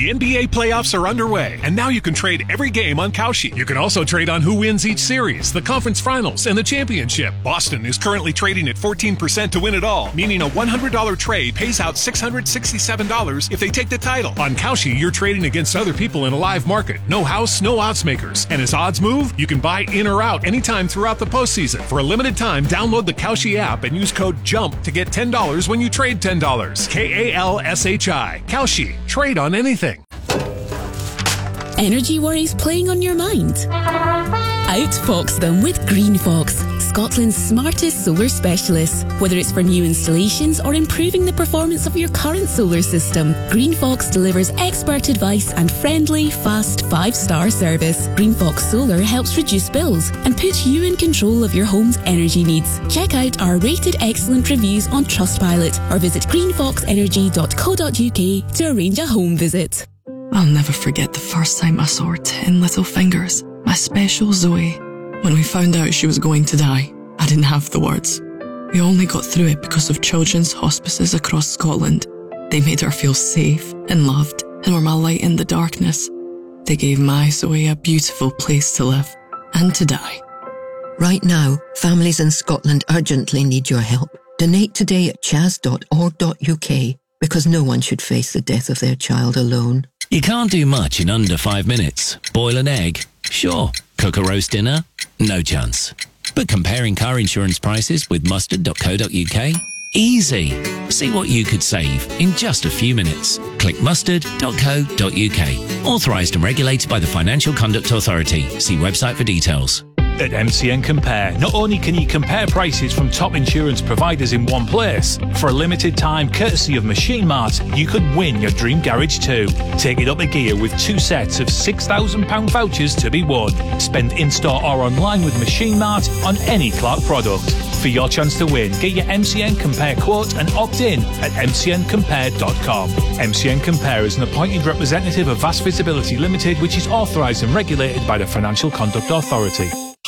The NBA playoffs are underway, and now you can trade every game on Kalshi. You can also trade on who wins each series, the conference finals, and the championship. Boston is currently trading at 14% to win it all, meaning a $100 trade pays out $667 if they take the title. On Kalshi, you're trading against other people in a live market. No house, no odds makers. And as odds move, you can buy in or out anytime throughout the postseason. For a limited time, download the Kalshi app and use code JUMP to get $10 when you trade $10. KALSHI. Kalshi. Trade on anything. Energy worries playing on your mind? Outfox them with Greenfox, Scotland's smartest solar specialists. Whether it's for new installations or improving the performance of your current solar system, Greenfox delivers expert advice and friendly, fast 5-star service. Greenfox Solar helps reduce bills and put you in control of your home's energy needs. Check out our rated excellent reviews on Trustpilot or visit greenfoxenergy.co.uk to arrange a home visit. I'll never forget the first time I saw her 10 little fingers, my special Zoe. When we found out she was going to die, I didn't have the words. We only got through it because of children's hospices across Scotland. They made her feel safe and loved and were my light in the darkness. They gave my Zoe a beautiful place to live and to die. Right now, families in Scotland urgently need your help. Donate today at chas.org.uk because no one should face the death of their child alone. You can't do much in under 5 minutes. Boil an egg? Sure. Cook a roast dinner? No chance. But comparing car insurance prices with mustard.co.uk? Easy. See what you could save in just a few minutes. Click mustard.co.uk. Authorised and regulated by the Financial Conduct Authority. See website for details. At MCN Compare, not only can you compare prices from top insurance providers in one place, for a limited time, courtesy of Machine Mart, you could win your dream garage too. Take it up a gear with 2 sets of £6,000 vouchers to be won. Spend in-store or online with Machine Mart on any Clark product. For your chance to win, get your MCN Compare quote and opt in at mcncompare.com. MCN Compare is an appointed representative of Vast Visibility Limited, which is authorised and regulated by the Financial Conduct Authority.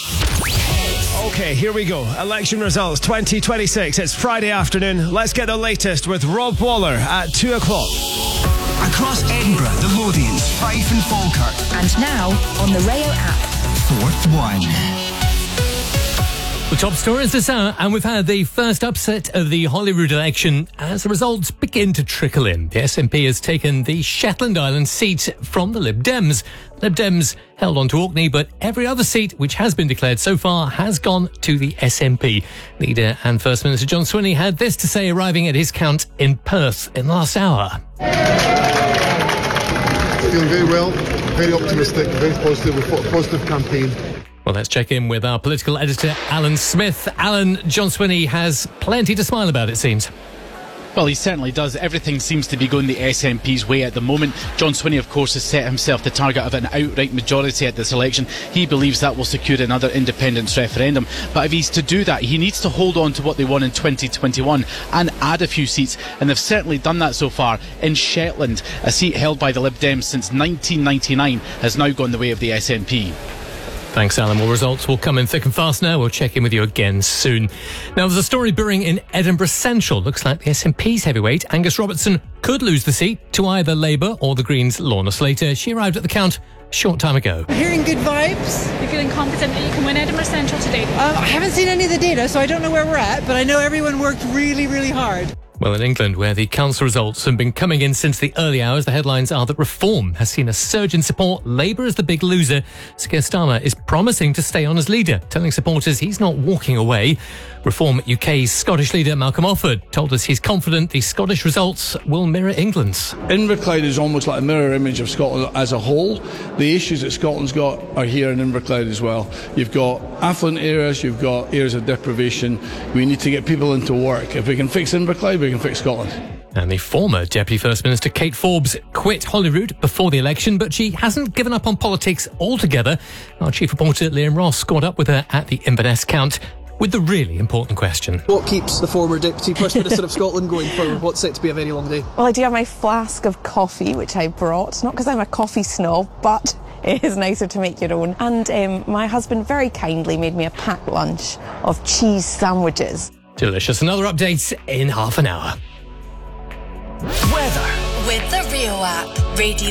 Okay, here we go. Election results 2026. It's Friday afternoon. Let's get the latest with Rob Waller at 2 o'clock. Across Edinburgh, the Lothians, Fife and Falkirk. And now on the Rayo app. Fourth one. The top stories this hour, and we've had the first upset of the Holyrood election as the results begin to trickle in. The SNP has taken the Shetland Islands seat from the Lib Dems. Lib Dems held on to Orkney, but every other seat which has been declared so far has gone to the SNP. Leader and First Minister John Swinney had this to say arriving at his count in Perth in the last hour. Feeling very well, very optimistic, very positive. We've got a positive campaign. Well, let's check in with our political editor, Alan Smith. Alan, John Swinney has plenty to smile about, it seems. Well, he certainly does. Everything seems to be going the SNP's way at the moment. John Swinney, of course, has set himself the target of an outright majority at this election. He believes that will secure another independence referendum. But if he's to do that, he needs to hold on to what they won in 2021 and add a few seats. And they've certainly done that so far. In Shetland, a seat held by the Lib Dems since 1999 has now gone the way of the SNP. Thanks, Alan. Well, results will come in thick and fast now. We'll check in with you again soon. Now, there's a story brewing in Edinburgh Central. Looks like the SNP's heavyweight, Angus Robertson, could lose the seat to either Labour or the Greens' Lorna Slater. She arrived at the count a short time ago. Hearing good vibes. You're feeling confident that you can win Edinburgh Central today? I haven't seen any of the data, so I don't know where we're at, but I know everyone worked really, really hard. Well, in England, where the council results have been coming in since the early hours, the headlines are that Reform has seen a surge in support. Labour is the big loser. Sir Keir Starmer is promising to stay on as leader, telling supporters he's not walking away. Reform UK's Scottish leader Malcolm Offord told us he's confident the Scottish results will mirror England's. Inverclyde is almost like a mirror image of Scotland as a whole. The issues that Scotland's got are here in Inverclyde as well. You've got affluent areas, you've got areas of deprivation. We need to get people into work. If we can fix Inverclyde, we can fix Scotland. And the former Deputy First Minister Kate Forbes quit Holyrood before the election, but she hasn't given up on politics altogether. Our chief reporter Liam Ross caught up with her at the Inverness count with the really important question. What keeps the former Deputy First Minister of Scotland going for what's set to be a very long day? Well, I do have my flask of coffee, which I brought, not because I'm a coffee snob, but it is nicer to make your own. And my husband very kindly made me a packed lunch of cheese sandwiches. Delicious. Another update in half an hour. Weather with the Rio app. Radio